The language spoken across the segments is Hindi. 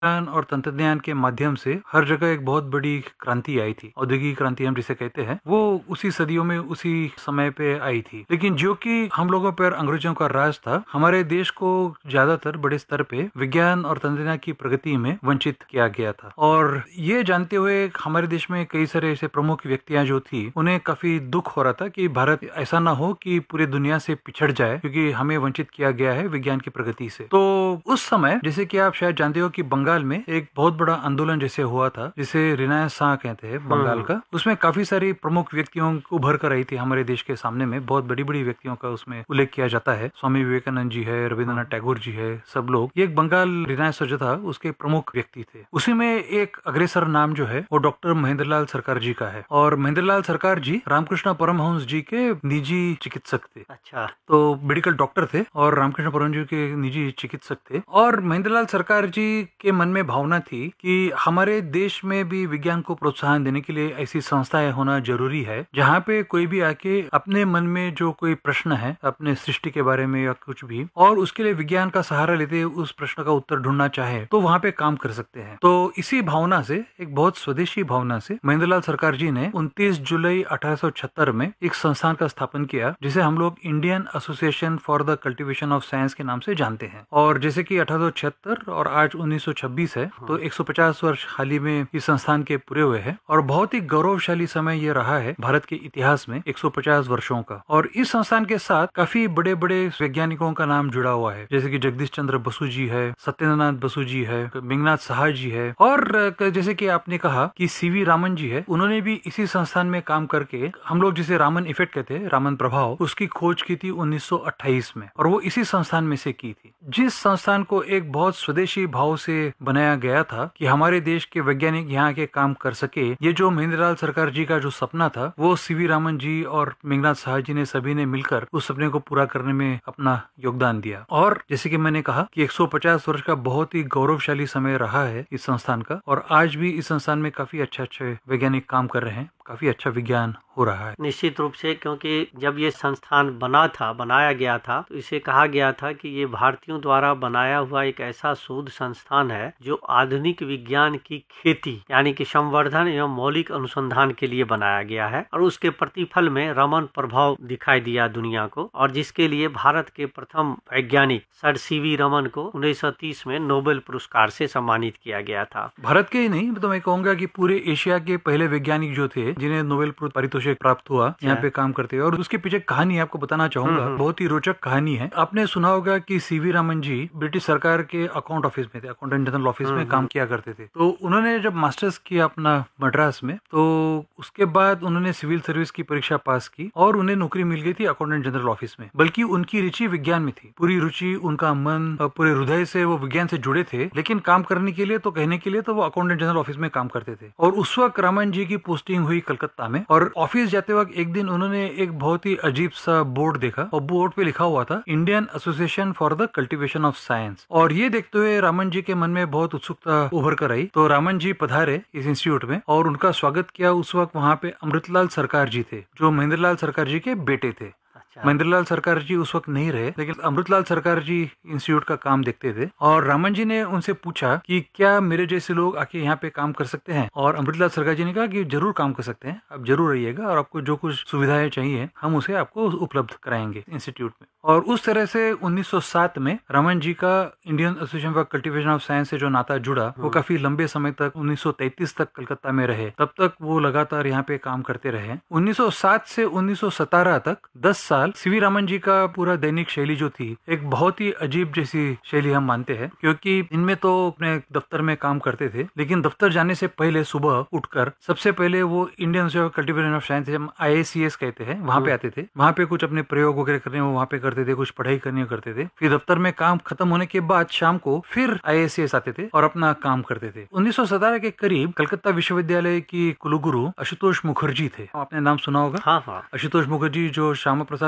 विज्ञान और तंत्रज्ञान के माध्यम से हर जगह एक बहुत बड़ी क्रांति आई थी। औद्योगिक क्रांति हम जिसे कहते हैं, वो उसी सदियों में उसी समय पे आई थी। लेकिन जो कि हम लोगों पर अंग्रेजों का राज था, हमारे देश को ज्यादातर बड़े स्तर पे विज्ञान और तंत्रज्ञान की प्रगति में वंचित किया गया था। और ये जानते हुए हमारे देश में कई सारे ऐसे प्रमुख व्यक्तियां जो थी, उन्हें काफी दुख हो रहा था कि भारत ऐसा ना हो कि पूरी दुनिया से पिछड़ जाए, क्योंकि हमें वंचित किया गया है विज्ञान की प्रगति से। तो उस समय जैसे कि आप शायद जानते हो कि बंगाल में एक बहुत बड़ा आंदोलन जैसे हुआ था, जिसे रिनायसां कहते हैं बंगाल का। उसमें काफी सारी प्रमुख व्यक्तियों उभर कर आई थी हमारे देश के सामने में। बहुत बड़ी बड़ी व्यक्तियों का उसमें उल्लेख किया जाता है। स्वामी विवेकानंद जी है, रविंद्रनाथ टैगोर जी है, सब लोग। ये बंगाल रिनायसां जो था उसके प्रमुख व्यक्ति थे। उसी में एक अग्रसर नाम जो है वो डॉक्टर महेंद्रलाल सरकार जी का है। और महेंद्रलाल सरकार जी रामकृष्ण परमहंस जी के निजी चिकित्सक थे। अच्छा। तो मेडिकल डॉक्टर थे और रामकृष्ण परमहंस जी के निजी चिकित्सक थे। और महेंद्रलाल सरकार जी के मन में भावना थी कि हमारे देश में भी विज्ञान को प्रोत्साहन देने के लिए ऐसी संस्थाएं होना जरूरी है, जहाँ पे कोई भी आके अपने मन में जो कोई प्रश्न है अपने सृष्टि के बारे में या कुछ भी, और उसके लिए विज्ञान का सहारा लेते उस प्रश्न का उत्तर ढूंढना चाहे, तो वहाँ पे काम कर सकते हैं। तो इसी भावना से, एक बहुत स्वदेशी भावना से, महेंद्रलाल सरकार जी ने 29 जुलाई 1876 में एक संस्थान का स्थापन किया, जिसे हम लोग Indian association for the cultivation of science के नाम से जानते हैं। और जैसे कि 1876 और आज 1926 है, तो 150 वर्ष हाल ही में इस संस्थान के पूरे हुए हैं। और बहुत ही गौरवशाली समय ये रहा है भारत के इतिहास में, 150 वर्षों का। और इस संस्थान के साथ काफी बड़े बड़े वैज्ञानिकों का नाम जुड़ा हुआ है, जैसे कि जगदीश चंद्र बसु जी है, सत्येंद्रनाथ बसु जी है, मेघनाथ साहा जी है। और जैसे कि आपने कहा कि सीवी रामन जी है, उन्होंने भी इसी संस्थान में काम करके, हम लोग जिसे रामन इफेक्ट कहते हैं, रामन प्रभाव, उसकी खोज की थी 1928 में। और वो इसी संस्थान में से की थी, जिस संस्थान को एक बहुत स्वदेशी भाव से बनाया गया था कि हमारे देश के वैज्ञानिक यहाँ के काम कर सके। ये जो महेंद्रलाल सरकार जी का जो सपना था, वो सीवी रामन जी और मेघनाथ साहा जी ने सभी ने मिलकर उस सपने को पूरा करने में अपना योगदान दिया। और जैसे कि मैंने कहा कि 150 वर्ष का बहुत ही गौरवशाली समय रहा है इस संस्थान का। और आज भी इस संस्थान में काफी अच्छे वैज्ञानिक काम कर रहे हैं, काफी अच्छा विज्ञान हो रहा है। निश्चित रूप से, क्योंकि जब ये संस्थान बनाया गया था, तो इसे कहा गया था कि ये भारतीयों द्वारा बनाया हुआ एक ऐसा शोध संस्थान है जो आधुनिक विज्ञान की खेती यानी कि संवर्धन एवं मौलिक अनुसंधान के लिए बनाया गया है। और उसके प्रतिफल में रमन प्रभाव दिखाई दिया दुनिया को, और जिसके लिए भारत के प्रथम वैज्ञानिक सर सीवी रमन को 1930 में नोबेल पुरस्कार से सम्मानित किया गया था। भारत के ही नहीं, तो मैं कहूंगा कि पूरे एशिया के पहले वैज्ञानिक जो थे जिन्हें नोबेल पारितोषिक प्राप्त हुआ, यहाँ पे काम करते हैं। और उसके पीछे कहानी आपको बताना चाहूंगा, बहुत ही रोचक कहानी है। आपने सुना होगा कि सीवी रामन जी ब्रिटिश सरकार के अकाउंट ऑफिस में थे, अकाउंटेंट जनरल ऑफिस में काम किया करते थे। तो उन्होंने जब मास्टर्स किया अपना मद्रास में, तो उसके बाद उन्होंने सिविल सर्विस की परीक्षा पास की और उन्हें नौकरी मिल गई थी अकाउंटेंट जनरल ऑफिस में। बल्कि उनकी रुचि विज्ञान में थी, पूरी रुचि, उनका मन पूरे हृदय से वो विज्ञान से जुड़े थे। लेकिन काम करने के लिए, तो कहने के लिए, तो वो अकाउंटेंट जनरल ऑफिस में काम करते थे। और उस वक्त रामन जी की पोस्टिंग हुई कलकत्ता में। और ऑफिस जाते वक्त एक दिन उन्होंने एक बहुत ही अजीब सा बोर्ड देखा, और बोर्ड पे लिखा हुआ था Indian association for the cultivation of science. और ये देखते हुए रामन जी के मन में बहुत उत्सुकता उभर कर आई। तो रामन जी पधारे इस इंस्टीट्यूट में और उनका स्वागत किया। उस वक्त वहाँ पे अमृतलाल सरकार जी थे, जो महेंद्रलाल सरकार जी के बेटे थे। महेंद्रलाल सरकार जी उस वक्त नहीं रहे, लेकिन अमृतलाल सरकार जी इंस्टीट्यूट का काम देखते थे। और रामन जी ने उनसे पूछा कि क्या मेरे जैसे लोग आके यहाँ पे काम कर सकते हैं। और अमृतलाल सरकार जी ने कहा कि जरूर काम कर सकते हैं, आप जरूर रहिएगा, और आपको जो कुछ सुविधाएं चाहिए हम उसे आपको उपलब्ध कराएंगे इंस्टीट्यूट में। और उस तरह से 1907 में रामन जी का Indian association for cultivation of science से जो नाता जुड़ा, वो काफी लंबे समय तक 1933 तक कलकत्ता में रहे। तब तक वो लगातार यहाँ पे काम करते रहे। 1907 से 1917 तक 10 साल सीवी रामन जी का पूरा दैनिक शैली जो थी, एक बहुत ही अजीब जैसी शैली हम मानते हैं। क्योंकि इनमें तो अपने दफ्तर में काम करते थे, लेकिन दफ्तर जाने से पहले सुबह उठकर सबसे पहले वो Indian institute of cultivation of science, हम IICS कहते हैं, वहाँ पे आते थे। वहाँ पे कुछ अपने प्रयोग वगैरह करने वो वहाँ पे करते थे, कुछ पढ़ाई करनी करते थे। फिर दफ्तर में काम खत्म होने के बाद शाम को फिर IICS आते थे और अपना काम करते थे। 1917 के करीब कलकत्ता विश्वविद्यालय की कुलगुरु आशुतोष मुखर्जी थे, आपने नाम सुना होगा। हाँ। आशुतोष मुखर्जी जो श्यामा प्रसाद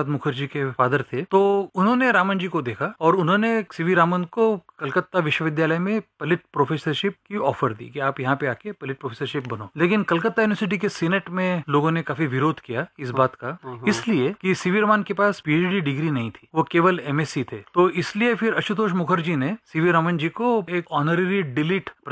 प्रसाद मुखर्जी के फादर थे, तो उन्होंने रामन जी को देखा और उन्होंने सीवी रामन को कलकत्ता विश्वविद्यालय में पलिट प्रोफेसरशिप की ऑफर दी कि आप यहाँ पे आके पलिट प्रोफेसरशिप बनो। लेकिन कलकत्ता यूनिवर्सिटी के सीनेट में लोगों ने काफी विरोध किया इस बात का, इसलिए कि सीवी रामन के पास पीएचडी डिग्री नहीं थी, वो केवल एमएससी थे। तो इसलिए फिर आशुतोष मुखर्जी ने सीवी रामन जी को एक ऑनररी डिलीट